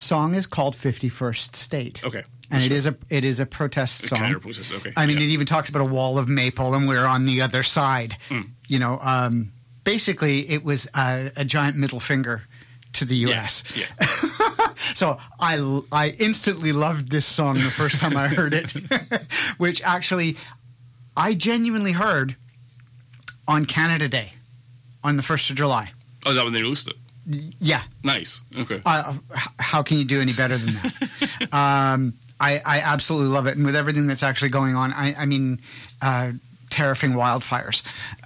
song is called 51st State. Okay. And it is a protest song. Counter protest, okay. I mean, it even talks about a wall of maple and we're on the other side. You know, basically it was a giant middle finger to the U.S. Yes. Yeah. So I instantly loved this song the first time I heard it, which actually I genuinely heard on Canada Day on the 1st of July. Oh, is that when they released it? Yeah. Nice. Okay. How can you do any better than that? I absolutely love it. And with everything that's actually going on, I mean, terrifying wildfires.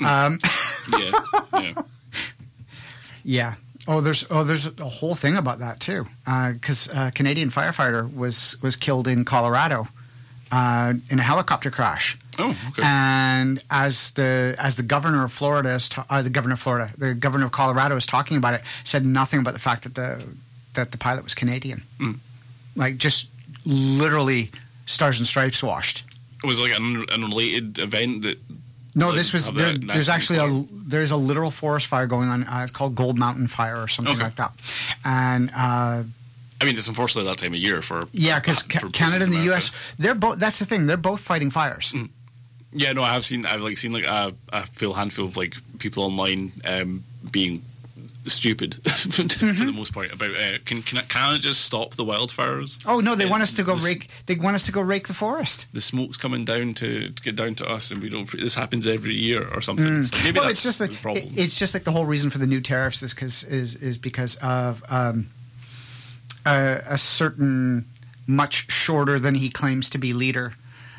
Yeah. Yeah. Oh, there's a whole thing about that too, because a Canadian firefighter was killed in Colorado in a helicopter crash. Oh, okay. And as the governor of Florida, the governor of Colorado is talking about it, said nothing about the fact that the pilot was Canadian, like just literally stars and stripes washed. It was like an unrelated event that. No, this was there's actually there's a literal forest fire going on. It's called Gold Mountain Fire or something like that. And I mean, it's unfortunately that time of year for because Canada and the U.S. they're both. That's the thing. They're both fighting fires. Yeah, no, I've seen like a full handful of like people online being stupid for the most part about can Canada just stop the wildfires? Oh no, they want us to go rake. They want us to go rake the forest. The smoke's coming down to get down to us, and we don't. This happens every year or something. So maybe that's it's just the problem. It's just like the whole reason for the new tariffs is because of a certain much shorter than he claims to be leader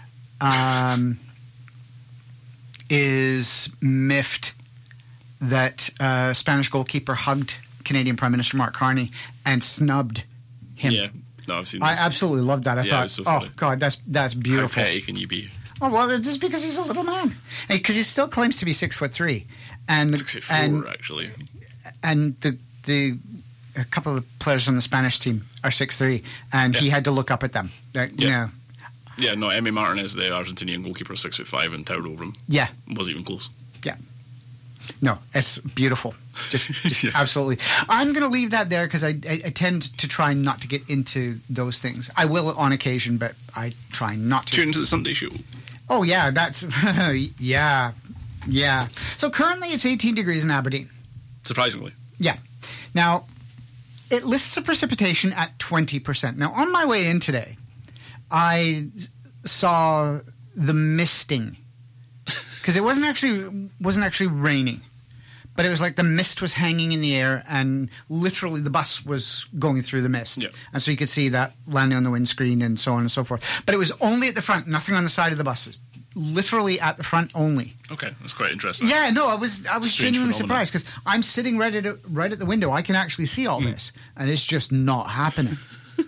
is miffed that Spanish goalkeeper hugged Canadian Prime Minister Mark Carney and snubbed him. Yeah, no, I've seen this. I absolutely loved that. I thought, it was so funny. oh God, that's beautiful. How petty can you be? Oh well, just because he's a little man, because he still claims to be 6'3", and 6'4", actually, and a couple of the players on the Spanish team are 6'3", and he had to look up at them. Yeah, no, Emi Martinez, the Argentinian goalkeeper, 6'5", and towered over him. Yeah, wasn't even close. Yeah. No, it's beautiful. Just absolutely. I'm going to leave that there because I tend to try not to get into those things. I will on occasion, but I try not to. Tune into the Sunday Show. Oh, yeah, that's... yeah. So currently it's 18 degrees in Aberdeen. Surprisingly. Yeah. Now, it lists the precipitation at 20%. Now, on my way in today, I saw the misting. Because it wasn't actually raining, but it was like the mist was hanging in the air, and literally the bus was going through the mist, and so you could see that landing on the windscreen and so on and so forth. But it was only at the front, nothing on the side of the buses. Literally at the front only. Okay, that's quite interesting. Yeah, no, I was genuinely surprised because I'm sitting right at the window. I can actually see all this, and it's just not happening.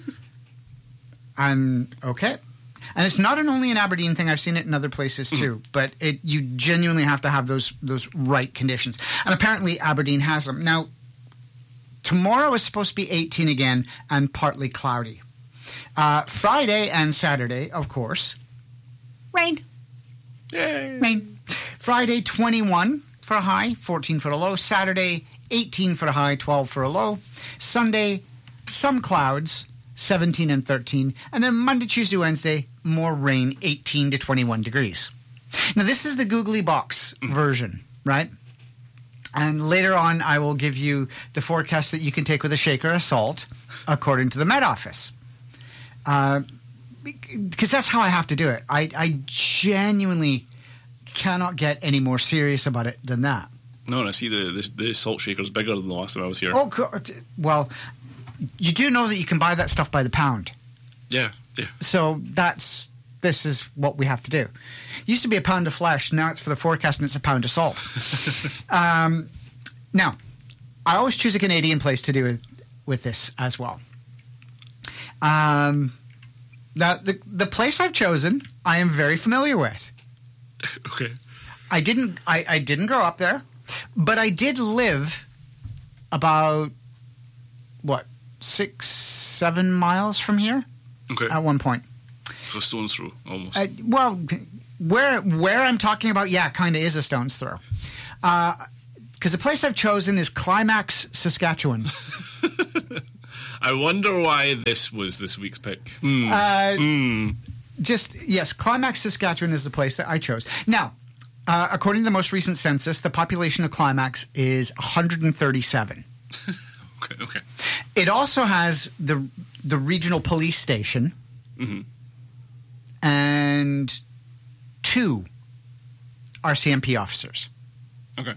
And okay. And it's not only an Aberdeen thing. I've seen it in other places too. But you genuinely have to have those right conditions. And apparently Aberdeen has them. Now, tomorrow is supposed to be 18 again and partly cloudy. Friday and Saturday, of course, rain. Yay. Rain. Friday, 21 for a high, 14 for a low. Saturday, 18 for a high, 12 for a low. Sunday, some clouds, 17 and 13. And then Monday, Tuesday, Wednesday, more rain, 18 to 21 degrees. Now, this is the Googly Box version, right? And later on, I will give you the forecast that you can take with a shaker of salt, according to the Met Office. Because that's how I have to do it. I genuinely cannot get any more serious about it than that. No, and I see the salt shaker's bigger than the last time I was here. Oh, God. Well, you do know that you can buy that stuff by the pound. Yeah. So this is what we have to do. It used to be a pound of flesh. Now it's for the forecast and it's a pound of salt. Now, I always choose a Canadian place to do with this as well. Now, the place I've chosen, I am very familiar with. Okay. I didn't grow up there, but I did live about 6-7 miles from here. Okay. At one point. So stone's throw, almost. Well, where I'm talking about, kind of is a stone's throw. Because the place I've chosen is Climax, Saskatchewan. I wonder why this was this week's pick. Yes, Climax, Saskatchewan is the place that I chose. Now, according to the most recent census, the population of Climax is 137. Okay. It also has the regional police station and 2 RCMP officers. Okay.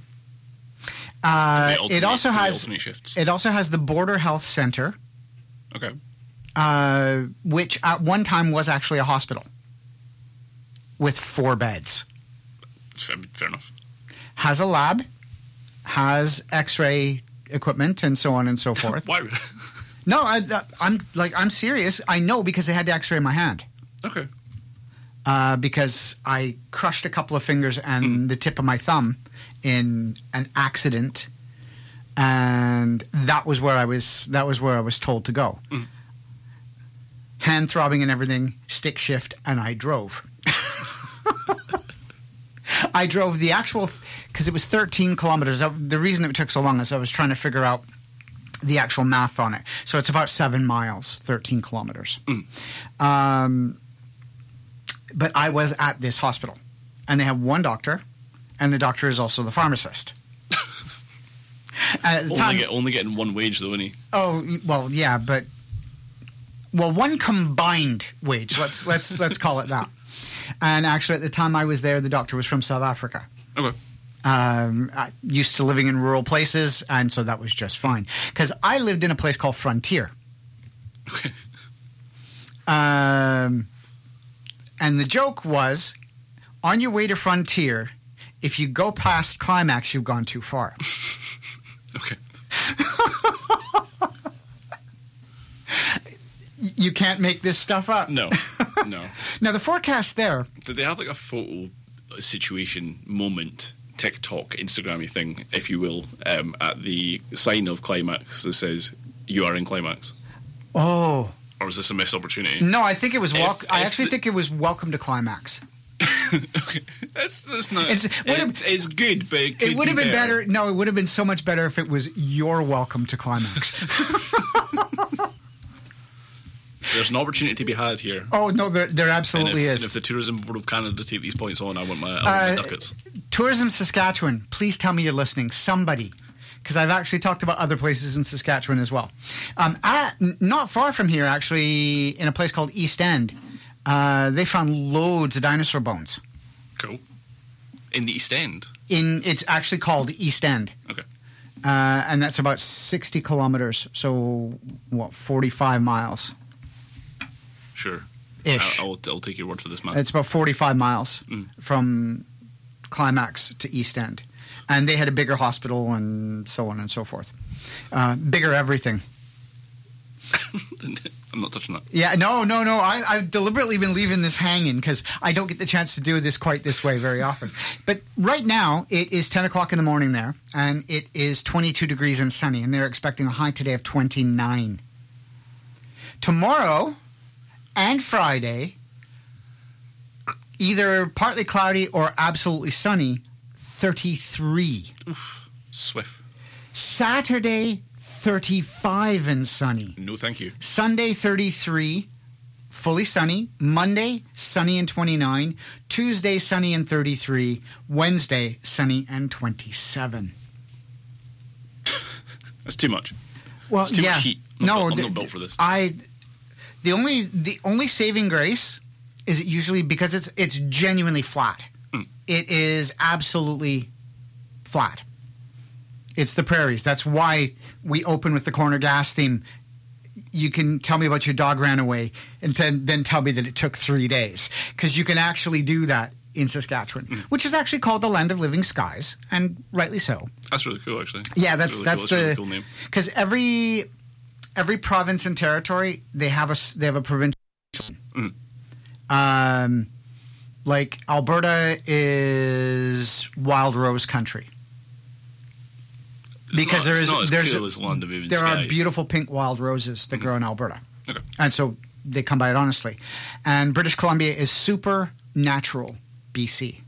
It also has alternate shifts. It also has the Border Health Center, Okay. which at one time was actually a hospital with 4 beds. Fair enough. Has a lab, has X-ray equipment, and so on and so forth. Why? No, I'm serious. I know because they had to X-ray my hand. Okay. Because I crushed a couple of fingers and the tip of my thumb in an accident, and that was where I was told to go. Hand throbbing and everything, stick shift, and I drove. I drove the actual, because it was 13 kilometers. The reason it took so long is I was trying to figure out the actual math on it. So it's about 7 miles, 13 kilometers. But I was at this hospital, and they have one doctor, and the doctor is also the pharmacist. At the time, only getting one wage, though, isn't he? Oh, well, yeah, but one combined wage. Let's call it that. And actually, at the time I was there, the doctor was from South Africa. Okay. I used to living in rural places, and so that was just fine. Because I lived in a place called Frontier. Okay. And the joke was, on your way to Frontier, if you go past Climax, you've gone too far. Okay. You can't make this stuff up. No. Now, the forecast there... Did they have like a photo situation moment, TikTok, Instagram-y thing, if you will, at the sign of Climax that says, "You are in Climax"? Oh. Or was this a missed opportunity? No, I think it was... I actually think it was Welcome to Climax. Okay. That's not... It's good, but it would have been better. No, it would have been so much better if it was your Welcome to Climax. There's an opportunity to be had here. Oh, no, there absolutely is. And if the Tourism Board of Canada take these points on, I want my ducats. Tourism Saskatchewan, please tell me you're listening. Somebody. Because I've actually talked about other places in Saskatchewan as well. Not far from here, actually, in a place called East End, they found loads of dinosaur bones. Cool. In the East End? It's actually called East End. Okay. And that's about 60 kilometers, so 45 miles? Sure. Ish. I'll take your word for this, man. It's about 45 miles from Climax to East End. And they had a bigger hospital and so on and so forth. Bigger everything. I'm not touching that. Yeah, no. I've deliberately been leaving this hanging because I don't get the chance to do this quite this way very often. But right now, it is 10 o'clock in the morning there, and it is 22 degrees and sunny, and they're expecting a high today of 29. Tomorrow and Friday, either partly cloudy or absolutely sunny, 33. Oof, swift. Saturday, 35 and sunny. No, thank you. Sunday, 33, fully sunny. Monday, sunny and 29. Tuesday, sunny and 33. Wednesday, sunny and 27. That's too much. Well, it's too much heat. I'm not built for this. The only saving grace is usually because it's genuinely flat. It is absolutely flat. It's the prairies. That's why we open with the corner gas theme. You can tell me about your dog ran away and then tell me that it took 3 days. Because you can actually do that in Saskatchewan, which is actually called the Land of Living Skies, and rightly so. That's really cool, actually. Yeah, that's really cool. the really cool name. Because every province and territory they have a provincial. Like Alberta is Wild Rose Country. Because there are beautiful pink wild roses that grow in Alberta. Okay. And so they come by it honestly. And British Columbia is super natural BC.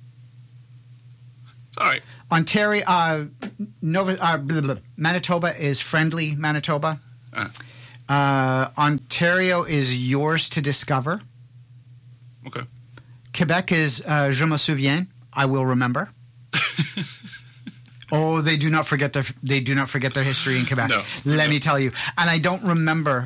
It's all right. Ontario, Manitoba is friendly Manitoba. Ontario is yours to discover. Okay. Quebec is Je me souviens, I will remember. Oh, they do not forget their history in Quebec. No. Let me tell you. And I don't remember.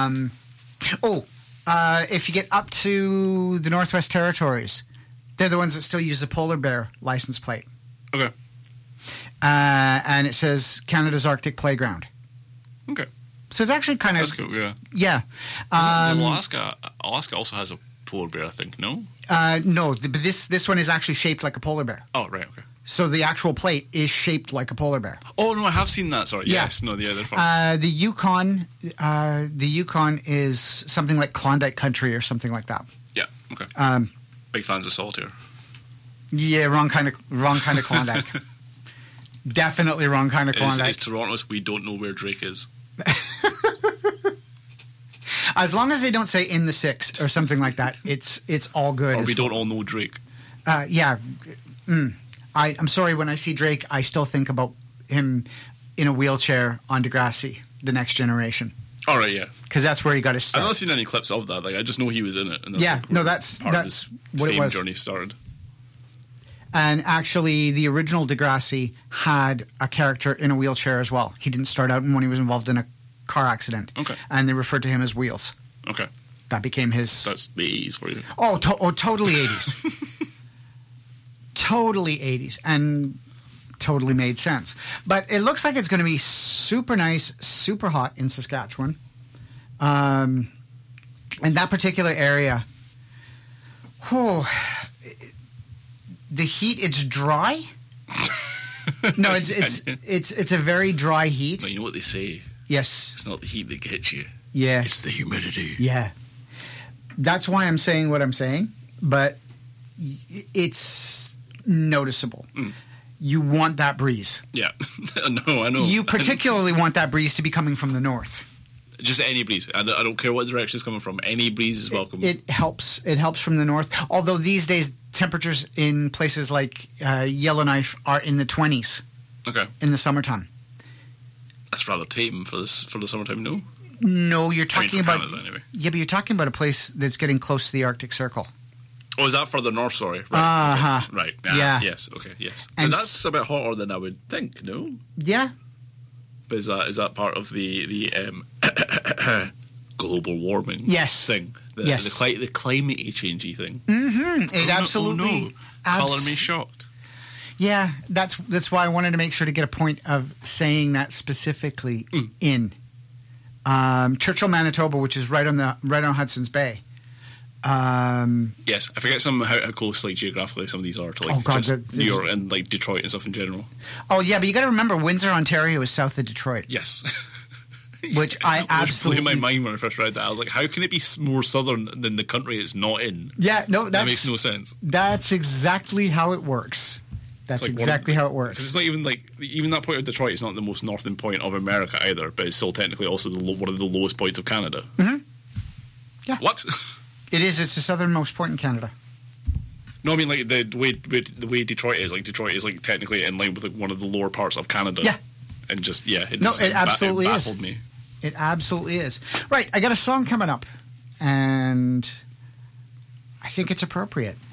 If you get up to the Northwest Territories, they're the ones that still use the polar bear license plate. Okay. And it says Canada's Arctic Playground. Okay. So it's actually kind of... That's cool, yeah. Yeah. Does Alaska also has a polar bear, I think, no? No, but this one is actually shaped like a polar bear. Oh, right, okay. So the actual plate is shaped like a polar bear. Oh, no, I have seen that, sorry. Yeah. Yes, no, yeah, they're fun. The Yukon is something like Klondike Country or something like that. Yeah, okay. Big fans of solitaire. Yeah, wrong kind of Klondike. Definitely wrong kind of Klondike. It's Toronto's we don't know where Drake is. As long as they don't say in the six or something like that, it's all good. Or we don't all know Drake. Yeah. I'm sorry, when I see Drake, I still think about him in a wheelchair on Degrassi, The Next Generation. All right, yeah. Because that's where he got his start. I've not seen any clips of that. Like, I just know he was in it. And that's Yeah, like no, where that's part of his what it fame was. journey started. And actually, the original Degrassi had a character in a wheelchair as well. He didn't start out when he was involved in a car accident. Okay. And they referred to him as Wheels. Okay. That became his... That's the 80s for you. Oh, totally 80s. Totally 80s. And totally made sense. But it looks like it's going to be super nice, super hot in Saskatchewan. And that particular area... the heat, it's dry. No, it's a very dry heat. No, you know what they say? Yes. It's not the heat that gets you. Yeah. It's the humidity. Yeah. That's why I'm saying what I'm saying, but it's noticeable. You want that breeze. Yeah. No, I know. You particularly want that breeze to be coming from the north. Just any breeze. I don't care what direction it's coming from. Any breeze is welcome. It helps. It helps from the north. Although these days temperatures in places like Yellowknife are in the 20s. Okay. In the summertime. That's rather tame for the summertime, no? No, you're talking about Canada, anyway. Yeah, but you're talking about a place that's getting close to the Arctic Circle. Oh, is that further north? Sorry. Right. Uh-huh. Okay. Right. Yeah. Yes. Okay. Yes. And And that's a bit hotter than I would think. No. Yeah. But is that part of the global warming? Yes. Thing. Yes. The climate-y changey thing. Mm-hmm. It absolutely. Oh, no. Colour me shocked. Yeah, that's why I wanted to make sure to get a point of saying that specifically in Churchill, Manitoba, which is right on Hudson's Bay. Yes, I forget how close, like, geographically some of these are to, like, New York and, like, Detroit and stuff in general. Oh yeah, but you got to remember Windsor, Ontario is south of Detroit. Yes. Which I absolutely blew my mind when I first read that. I was like, how can it be more southern than the country it's not in? Yeah, no, that makes no sense. That's exactly how it works. That's like exactly how it works. Because it's not even like that point of Detroit is not the most northern point of America either, but it's still technically also one of the lowest points of Canada. Mm-hmm. Yeah. What? It is. It's the southernmost point in Canada. No, I mean like the way Detroit is. Like Detroit is like technically in line with like one of the lower parts of Canada. Yeah. And just it absolutely it baffled me. It absolutely is. Right, I got a song coming up, and I think it's appropriate.